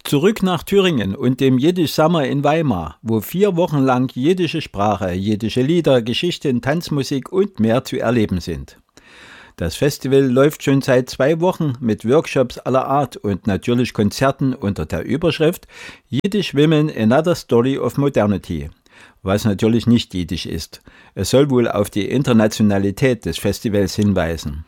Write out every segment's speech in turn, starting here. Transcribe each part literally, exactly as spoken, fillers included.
Zurück nach Thüringen und dem Jiddisch Summer in Weimar, wo vier Wochen lang jiddische Sprache, jiddische Lieder, Geschichten, Tanzmusik und mehr zu erleben sind. Das Festival läuft schon seit zwei Wochen mit Workshops aller Art und natürlich Konzerten unter der Überschrift Yiddish Women Another Story of Modernity, was natürlich nicht jiddisch ist. Es soll wohl auf die Internationalität des Festivals hinweisen.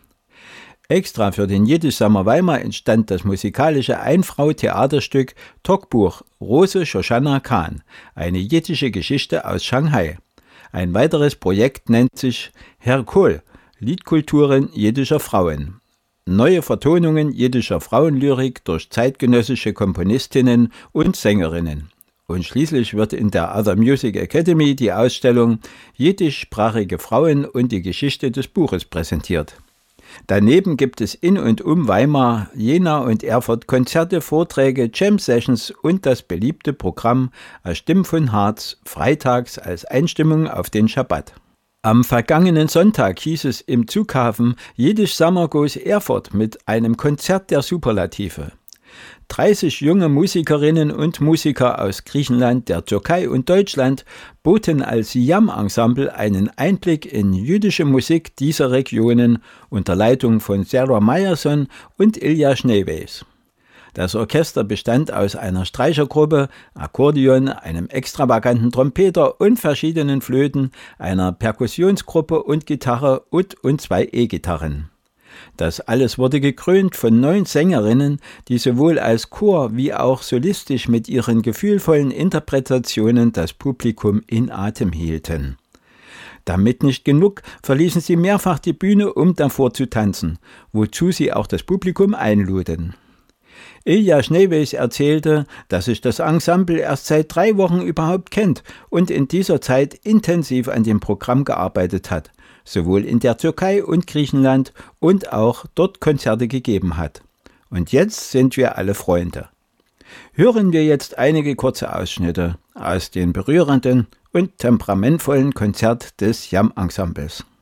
Extra für den Jiddisch Summer Weimar entstand das musikalische Ein-Frau-Theaterstück Talkbuch Rose Shoshana Khan, eine jiddische Geschichte aus Shanghai. Ein weiteres Projekt nennt sich Hercule, Liedkulturen jiddischer Frauen. Neue Vertonungen jiddischer Frauenlyrik durch zeitgenössische Komponistinnen und Sängerinnen. Und schließlich wird in der Other Music Academy die Ausstellung Jiddischsprachige Frauen und die Geschichte des Buches präsentiert. Daneben gibt es in und um Weimar, Jena und Erfurt Konzerte, Vorträge, Jam-Sessions und das beliebte Programm As Stimm von Harz, freitags als Einstimmung auf den Schabbat. Am vergangenen Sonntag hieß es im Zughafen Jiddisch Summer Goes Erfurt mit einem Konzert der Superlative. dreißig junge Musikerinnen und Musiker aus Griechenland, der Türkei und Deutschland boten als Yam-Ensemble einen Einblick in jüdische Musik dieser Regionen unter Leitung von Sarah Meyerson und Ilja Schneeweis. Das Orchester bestand aus einer Streichergruppe, Akkordeon, einem extravaganten Trompeter und verschiedenen Flöten, einer Perkussionsgruppe und Gitarre und, und zwei E-Gitarren. Das alles wurde gekrönt von neun Sängerinnen, die sowohl als Chor wie auch solistisch mit ihren gefühlvollen Interpretationen das Publikum in Atem hielten. Damit nicht genug, verließen sie mehrfach die Bühne, um davor zu tanzen, wozu sie auch das Publikum einluden. Ilja Schneeweis erzählte, dass sich das Ensemble erst seit drei Wochen überhaupt kennt und in dieser Zeit intensiv an dem Programm gearbeitet hat, sowohl in der Türkei und Griechenland und auch dort Konzerte gegeben hat. Und jetzt sind wir alle Freunde. Hören wir jetzt einige kurze Ausschnitte aus dem berührenden und temperamentvollen Konzert des Yam-Ensembles.